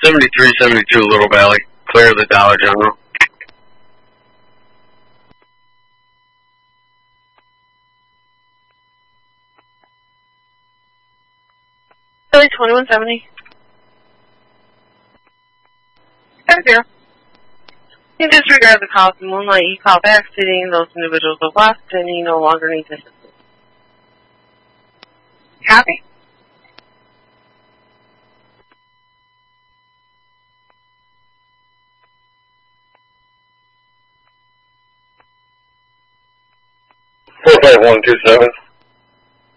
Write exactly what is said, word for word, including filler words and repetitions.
seventy-three seventy-two Little Valley, clear of the Dollar General. Philly twenty-one seventy. Seven zero. You disregard the call from Moonlight. You call back stating those individuals have left and you no longer need assistance. Copy. four five one two seven.